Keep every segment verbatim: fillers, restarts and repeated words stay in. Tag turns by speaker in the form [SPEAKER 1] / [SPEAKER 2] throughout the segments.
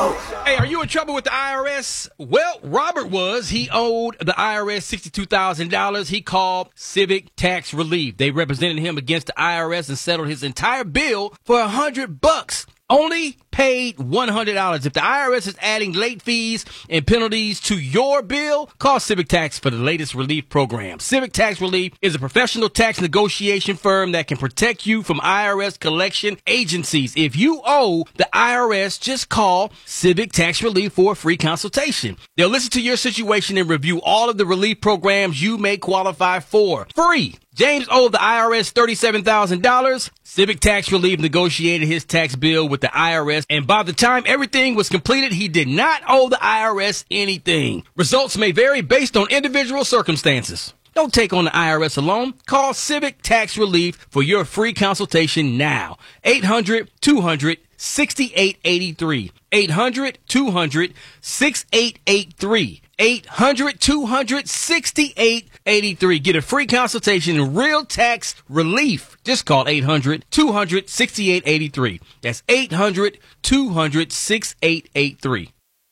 [SPEAKER 1] Hey, are you in trouble with the I R S? Well, Robert was. He owed the I R S sixty-two thousand dollars. He called Civic Tax Relief. They represented him against the I R S and settled his entire bill for a hundred bucks. Only paid one hundred dollars. If the I R S is adding late fees and penalties to your bill, call Civic Tax for the latest relief program. Civic Tax Relief is a professional tax negotiation firm that can protect you from I R S collection agencies. If you owe the I R S, just call Civic Tax Relief for a free consultation. They'll listen to your situation and review all of the relief programs you may qualify for. Free. James owed the I R S thirty-seven thousand dollars. Civic Tax Relief negotiated his tax bill with the I R S, and by the time everything was completed, he did not owe the I R S anything. Results may vary based on individual circumstances. Don't take on the I R S alone. Call Civic Tax Relief for your free consultation now. eight hundred two hundred sixty-eight eighty-three. eight hundred two hundred sixty-eight eighty-three. eight hundred two hundred sixty-eight eighty-three. Get a free consultation in real tax relief. Just call eight hundred two hundred sixty-eight eighty-three. That's eight hundred two hundred sixty-eight eighty-three.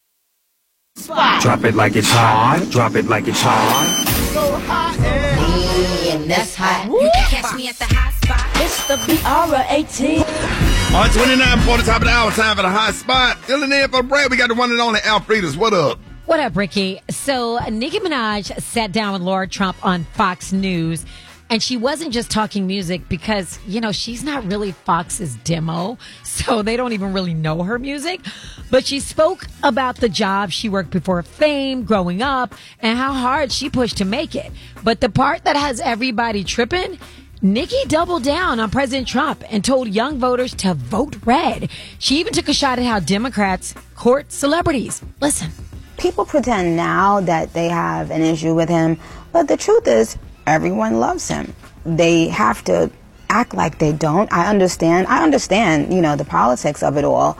[SPEAKER 2] Drop it like it's hot. Drop it like it's hot.
[SPEAKER 3] So hot and that's hot. You can catch me at the hot spot.
[SPEAKER 4] It's the B R eighteen.
[SPEAKER 5] All right, twenty-nine before the top of the hour. Time for the hot spot. Filling in for the break. We got the one and only Alfredas. What up?
[SPEAKER 6] What up, Ricky? So Nicki Minaj sat down with Laura Trump on Fox News, and she wasn't just talking music because, you know, she's not really Fox's demo, so they don't even really know her music. But she spoke about the job she worked before fame, growing up, and how hard she pushed to make it. But the part that has everybody tripping, Nicki doubled down on President Trump and told young voters to vote red. She even took a shot at how Democrats court celebrities. Listen.
[SPEAKER 7] People pretend now that they have an issue with him, but the truth is everyone loves him. They have to act like they don't. I understand. I understand, you know, the politics of it all,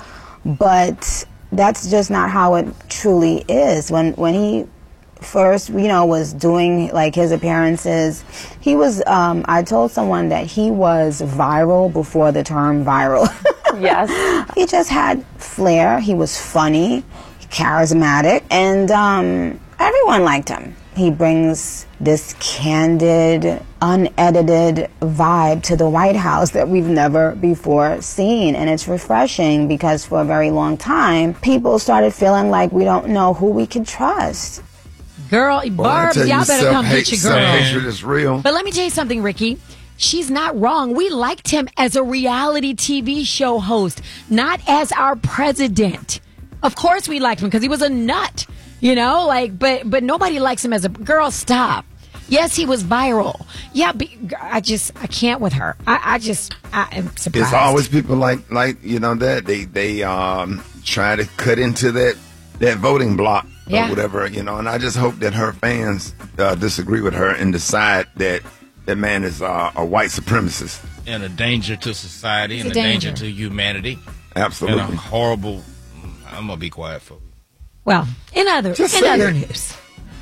[SPEAKER 7] but that's just not how it truly is. When when he first, you know, was doing like his appearances, he was, um, I told someone that he was viral before the term viral. Yes. He just had flair. He was funny, charismatic, and um, everyone liked him. He brings this candid, unedited vibe to the White House that we've never before seen. And it's refreshing because for a very long time, people started feeling like we don't know who we can trust.
[SPEAKER 6] Girl, Barb, y'all better come get your girl.
[SPEAKER 5] Self-hatred is real.
[SPEAKER 6] But let me tell you something, Ricky. She's not wrong. We liked him as a reality T V show host, not as our president. Of course we liked him because he was a nut, you know, like, but but nobody likes him as a girl. Stop. Yes, he was viral. Yeah, but I just, I can't with her. I, I just, I am surprised.
[SPEAKER 5] It's always people like, like you know, that they, they um try to cut into that, that voting block
[SPEAKER 6] yeah.
[SPEAKER 5] or whatever, you know, and I just hope that her fans uh, disagree with her and decide that that man is uh, a white supremacist.
[SPEAKER 1] And a danger to society,
[SPEAKER 6] It's
[SPEAKER 1] and
[SPEAKER 6] a
[SPEAKER 1] a danger.
[SPEAKER 6] danger
[SPEAKER 1] to humanity.
[SPEAKER 5] Absolutely.
[SPEAKER 1] And a horrible, I'm going to be quiet for you.
[SPEAKER 6] Well, in other,
[SPEAKER 5] Just
[SPEAKER 6] in
[SPEAKER 5] say
[SPEAKER 6] other
[SPEAKER 5] it.
[SPEAKER 6] news.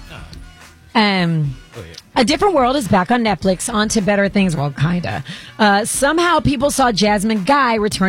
[SPEAKER 6] Um,
[SPEAKER 1] Go ahead.
[SPEAKER 6] A Different World is back on Netflix, on to better things. Well, kinda. Uh, somehow people saw Jasmine Guy return